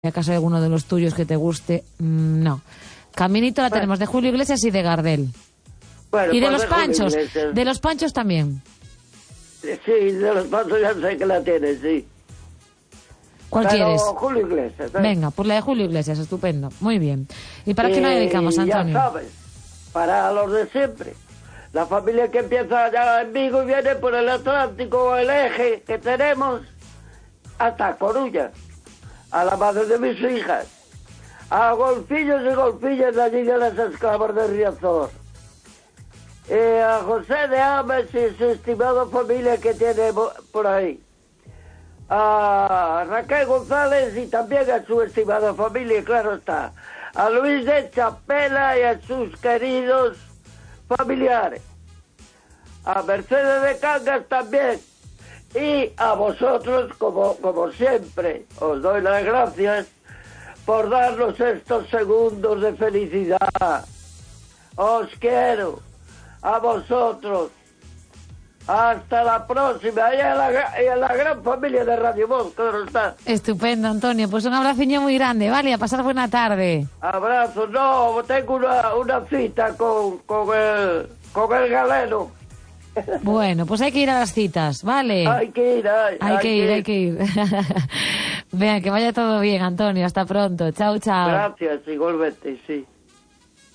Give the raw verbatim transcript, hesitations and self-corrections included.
¿Acaso hay alguno de los tuyos que te guste? Mm, no. Caminito la bueno. tenemos de Julio Iglesias y de Gardel. Bueno, y de pues los de Panchos. Iglesias. De los Panchos también. Sí, de los Panchos ya sé que la tienes, sí. ¿Cuál Pero quieres? Julio Iglesias. ¿eh? Venga, pues la de Julio Iglesias, estupendo. Muy bien. ¿Y para y, qué la dedicamos, Antonio? Ya sabes, para los de siempre. La familia que empieza allá en Vigo y viene por el Atlántico, el eje que tenemos, hasta Coruña. A la madre de mis hijas, a golfillos y golfillas de allí de las esclavas de Riazor, eh, a José de Ames y su estimada familia que tiene por ahí, a Raquel González y también a su estimada familia, claro está, a Luis de Chapela y a sus queridos familiares, a Mercedes de Cangas también. Y a vosotros, como, como siempre, os doy las gracias por darnos estos segundos de felicidad. Os quiero, a vosotros. Hasta la próxima. Y a la, y a la gran familia de Radio Voz, claro está. Estupendo, Antonio. Pues un abraciño muy grande, ¿vale? A pasar buena tarde. Abrazo. No, tengo una, una cita con, con, el, con el galeno. Bueno, pues hay que ir a las citas, ¿vale? Hay que ir, hay, hay, hay que ir, ir, hay que ir. Vean, que vaya todo bien, Antonio. Hasta pronto. Chao, chao. Gracias, igualmente, sí.